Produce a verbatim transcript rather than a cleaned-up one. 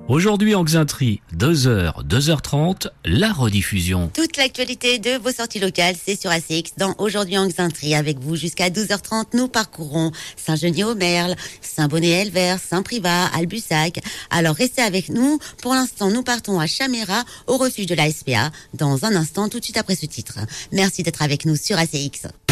Aujourd'hui en Xainterie, deux heures, deux heures trente, la rediffusion. Toute l'actualité de vos sorties locales, c'est sur A C X dans Aujourd'hui en Xainterie. Avec vous jusqu'à douze heures trente, nous parcourons Saint-Geniez-au-Merle, Saint-Bonnet-Elvers, Saint-Privat, Albussac. Alors restez avec nous. Pour l'instant, nous partons à Chaméra, au refuge de la S P A, dans un instant, tout de suite après ce titre. Merci d'être avec nous sur A C X.